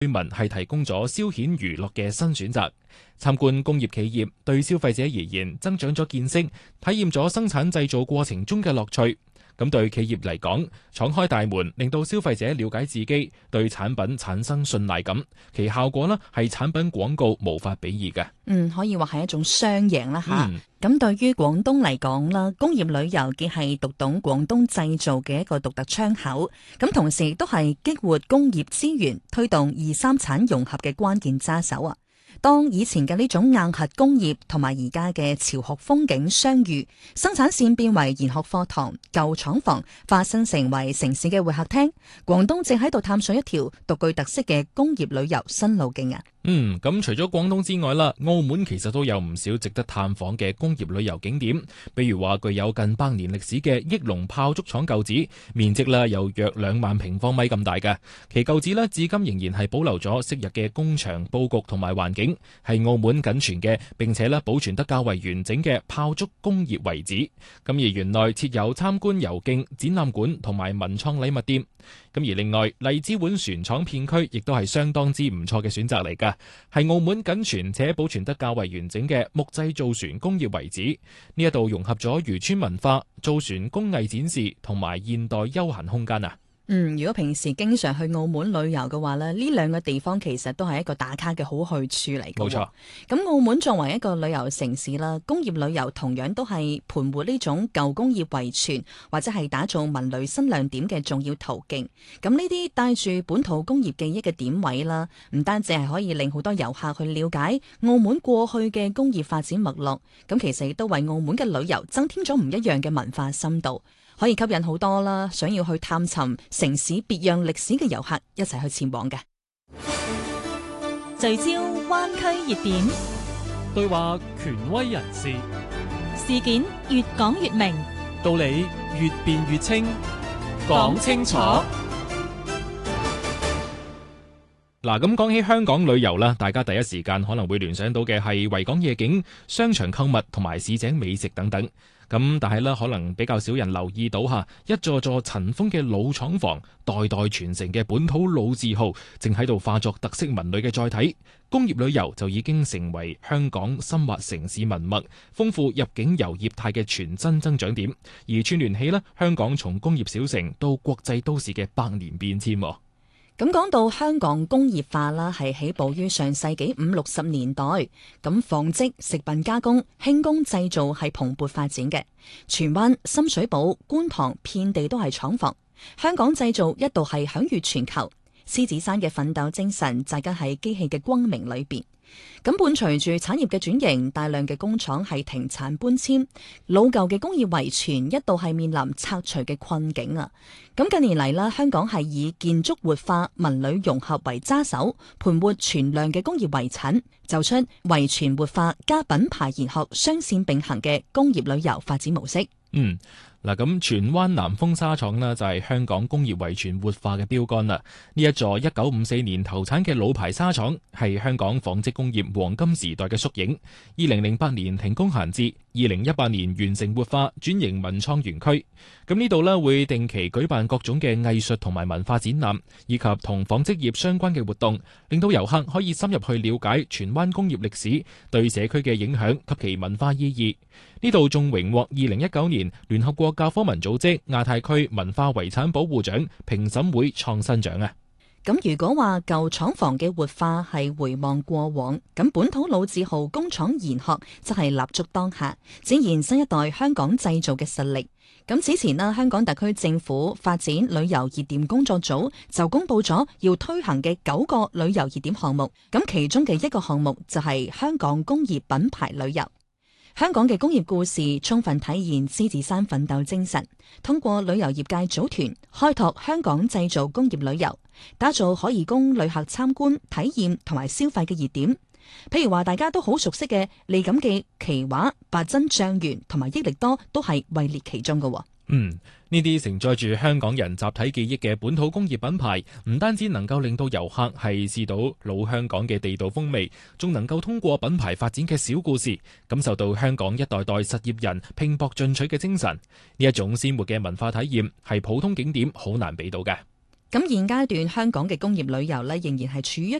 居民係提供咗消遣娛樂嘅新選擇。參觀工業企業對消費者而言增長咗見識，體驗咗生產製造過程中嘅樂趣。咁對企業嚟講，敞開大門，令到消費者了解自己，對產品產生信賴感，其效果呢係產品廣告無法比擬嘅。 可以話係一種雙贏啦吓。咁對於廣東嚟講啦，工業旅遊既係讀懂廣東製造嘅一個獨特窗口，咁同時亦都係激活工業資源、推動二三產融合嘅關鍵揸手啊！當以前嘅呢種硬核工業同埋而家嘅潮學風景相遇，生產線變為研學課堂，舊廠房化身成為城市嘅會客廳，廣東正喺度探索一條獨具特色嘅工業旅遊新路徑啊！ 咁除咗廣東之外啦，澳門其實都有唔少值得探訪嘅工業旅遊景點，比如話具有近100年歷史嘅益隆炮竹廠舊址，面積啦有約2萬平方米咁大嘅，其舊址呢至今仍然係保留咗昔日嘅工場佈局同埋環境，係澳門僅存嘅並且呢保存得較為完整嘅炮竹工業遺址。咁而園內設有參觀遊徑、展覽館同埋文創禮物店。咁而另外荔枝碗船廠片區亦都係相當之唔錯嘅選擇嚟㗎，係澳門僅存且保存得較為完整嘅木製造船工業遺址。呢一度融合咗漁村文化、造船工藝展示同埋現代休閒空間啊！ 如果平時經常去澳門旅遊嘅話咧，呢兩個地方其實都係一個打卡嘅好去處嚟嘅。 冇錯。 咁澳門作為一個旅遊城市啦，工業旅遊同樣都係盤活呢種舊工業遺存或者係打造文旅新亮點嘅重要途徑。咁呢啲帶住本土工業記憶嘅點位啦，唔單止係可以令好多遊客去了解澳門過去嘅工業發展脈絡，咁其實亦都為澳門嘅旅遊增添咗唔一樣嘅文化深度。可以吸引好多啦，想要去探尋城市別樣歷史嘅遊客一齊去前往嘅。 聚焦灣區熱點， 對話權威人士， 事件越講越明， 道理越辯越清，講清楚。 嗱，咁講起香港旅遊啦，大家第一時間可能會聯想到嘅係維港夜景、商場購物同埋市井美食等等。咁但係咧，可能比較少人留意到一座座塵封嘅老廠房，代代傳承嘅本土老字號，正喺度化作特色文旅嘅載體。工業旅遊就已經成為香港深挖城市文脈、豐富入境遊業態嘅全新增長點，而串聯起香港從工業小城到國際都市嘅百年變遷。 咁講到香港工業化啦，係起步於上世紀50-60年代。咁紡織、食品加工、輕工製造係蓬勃發展嘅。荃灣、深水埗、觀塘遍地都係廠房，香港製造一度係享譽全球。獅子山嘅奮鬥精神，扎根喺機器嘅光明裏邊。咁伴隨住產業嘅轉型，大量嘅工廠係停產搬遷，老舊嘅工業遺存一度係面臨拆除嘅困境啊！咁近年嚟啦，香港係以建築活化、文旅融合為揸手，盤活存量嘅工業遺產，走出遺存活化加品牌研學雙線並行嘅工業旅遊發展模式。 咁荃灣南豐紗廠呢，就係香港工業遺存活化嘅標杆啦。呢一座1954年投產嘅老牌紗廠係香港紡織工業黃金時代嘅縮影。2008年停工閒置，2018年完成活化轉型文創園區。咁呢度呢，會定期舉辦各種嘅藝術同埋文化展覽，以及同紡織業相關嘅活動，令到遊客可以深入去了解荃灣工業歷史對社區嘅影響及其文化意義。呢度仲榮獲2019年聯合國教科文組織亞太區文化遺產保護獎評審會創新獎啊！ 咁如果話舊廠房嘅活化係回望過往，咁本土老字號工廠研學則係立足當下，展現新一代香港製造嘅實力。咁此前香港特區政府發展旅遊熱點工作組就公布咗要推行嘅9個旅遊熱點項目，咁其中嘅一個項目就係香港工業品牌旅遊。香港嘅工業故事充分體現獅子山奮鬥精神，通過旅遊業界組團開拓香港製造工業旅遊，打造可以供旅客參觀、體驗同埋消費嘅熱點。譬如話大家都好熟悉嘅利錦記、奇華、八珍醬園同埋益力多都係位列其中嘅。 呢啲承載住香港人集體記憶嘅本土工業品牌，唔單止能夠令到遊客係試到老香港嘅地道風味，仲能夠通過品牌發展嘅小故事，感受到香港一代代實業人拼搏進取嘅精神。呢一種鮮活嘅文化體驗，係普通景點好難比到嘅。 咁現階段香港嘅工業旅遊呢，仍然係處於一